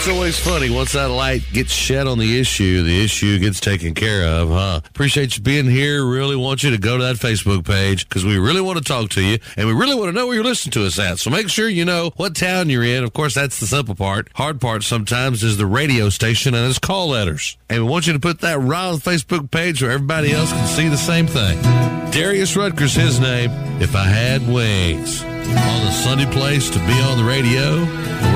It's always funny. Once that light gets shed on the issue gets taken care of, huh? Appreciate you being here. Really want you to go to that Facebook page because we really want to talk to you and we really want to know where you're listening to us at. So make sure you know what town you're in. Of course, that's the simple part. Hard part sometimes is the radio station and its call letters. And we want you to put that right on the Facebook page where everybody else can see the same thing. Darius Rutgers, his name, If I Had Wings. On the Sunday place to be on the radio.